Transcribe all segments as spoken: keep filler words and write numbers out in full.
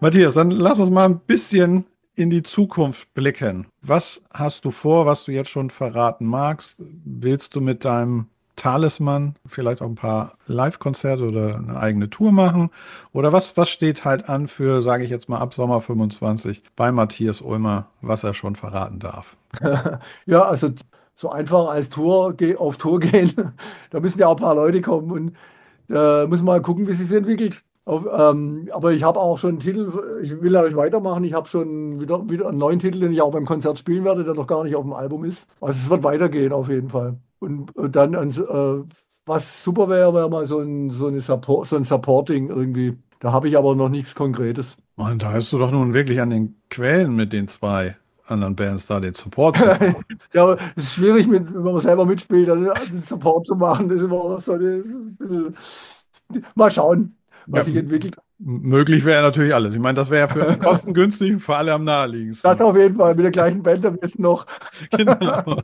Matthias, dann lass uns mal ein bisschen in die Zukunft blicken. Was hast du vor, was du jetzt schon verraten magst? Willst du mit deinem Talisman vielleicht auch ein paar Live-Konzerte oder eine eigene Tour machen? Oder was, was steht halt an für, sage ich jetzt mal, ab Sommer fünfundzwanzig bei Matthias Ulmer, was er schon verraten darf? Ja, also so einfach als Tour geh- auf Tour gehen, da müssen ja auch ein paar Leute kommen und äh, muss mal gucken, wie sich entwickelt. Auf, ähm, aber ich habe auch schon einen Titel, ich will natürlich weitermachen. Ich habe schon wieder, wieder einen neuen Titel, den ich auch beim Konzert spielen werde, der noch gar nicht auf dem Album ist. Also es wird weitergehen auf jeden Fall. Und, und dann, ans- äh, was super wäre, wäre mal so ein, so eine Support, so ein Supporting irgendwie. Da habe ich aber noch nichts Konkretes. Und da bist du doch nun wirklich an den Quellen mit den zwei anderen Bands da, den Support zu machen. Ja, aber es ist schwierig, mit, wenn man selber mitspielt, dann den Support zu machen. Das ist immer so eine, das ist ein bisschen, mal schauen, Ja, was sich entwickelt. möglich wäre natürlich alles. Ich meine, das wäre ja für kostengünstig und für alle am Das naheliegendsten. auf jeden Fall mit der gleichen Band am besten noch. Genau.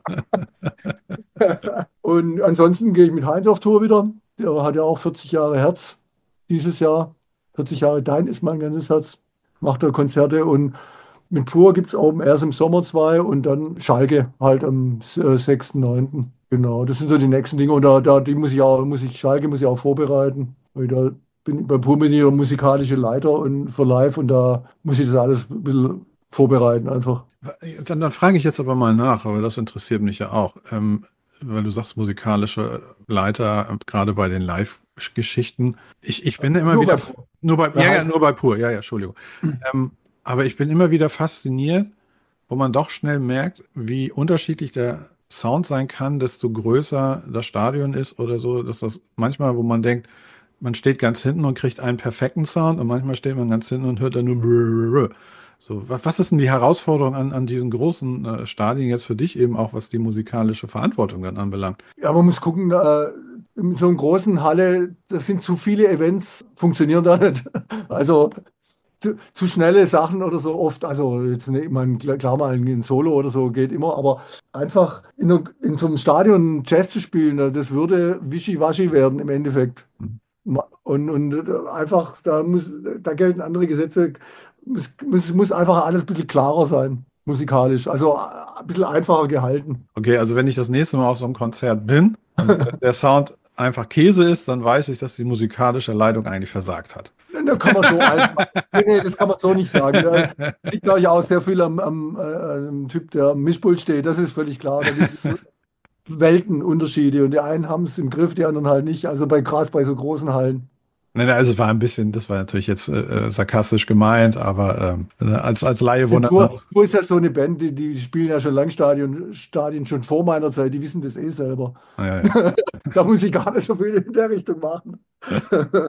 Und ansonsten gehe ich mit Heinz auf Tour wieder. Der hat ja auch vierzig Jahre Herz dieses Jahr. vierzig Jahre Dein ist mein ganzes Herz. Macht er Konzerte und mit Pur gibt es Open Airs im Sommer zwei und dann Schalke halt am äh, sechsten neunten. Genau, das sind so die nächsten Dinge. Und da, da die muss ich auch, muss ich, Schalke muss ich auch vorbereiten. Weil da bin bei Pur bin ich der musikalische Leiter und für live und da muss ich das alles ein bisschen vorbereiten einfach. Dann, dann frage ich jetzt aber mal nach, aber das interessiert mich ja auch. Ähm, weil du sagst, musikalische Leiter, äh, gerade bei den Live-Geschichten. Ich, ich bin immer Nur wieder, bei Pur. nur bei, Bei ja, ja, Heinz. nur bei Pur, ja, ja, Entschuldigung. Ähm, aber ich bin immer wieder fasziniert, wo man doch schnell merkt, wie unterschiedlich der Sound sein kann, desto größer das Stadion ist oder so, dass das manchmal, wo man denkt, man steht ganz hinten und kriegt einen perfekten Sound und manchmal steht man ganz hinten und hört dann nur so. Was, was ist denn die Herausforderung an, an diesen großen äh, Stadien jetzt für dich eben auch, was die musikalische Verantwortung dann anbelangt? Ja, man muss gucken, äh, in so einer großen Halle, das sind zu viele Events, funktionieren da nicht. Also zu, zu schnelle Sachen oder so oft, also jetzt nicht, ich meine, klar, klar mal ein Solo oder so geht immer, aber einfach in, einer- in so einem Stadion Jazz zu spielen, äh, das würde wischiwaschi werden im Endeffekt. Ma- Und, und äh, einfach, da muss, da gelten andere Gesetze, muss, muss, muss einfach alles ein bisschen klarer sein, musikalisch. Also äh, ein bisschen einfacher gehalten. Okay, also wenn ich das nächste Mal auf so einem Konzert bin und der Sound einfach Käse ist, dann weiß ich, dass die musikalische Leitung eigentlich versagt hat. Da kann man so alt machen. Nee, nee, das kann man so nicht sagen. Da liegt, glaube ich, auch sehr viel am, am, äh, am Typ, der am Mischpult steht. Das ist völlig klar. Da gibt es Weltenunterschiede und die einen haben es im Griff, die anderen halt nicht. Also bei Gras, bei so großen Hallen. Nein, nein, also es war ein bisschen, das war natürlich jetzt äh, äh, sarkastisch gemeint, aber ähm, als, als Laie Und wundert man. Pur, Pur ist ja so eine Band, die, die spielen ja schon Langstadien, Stadien schon vor meiner Zeit. Die wissen das eh selber. Ja, ja. Da muss ich gar nicht so viel in der Richtung machen.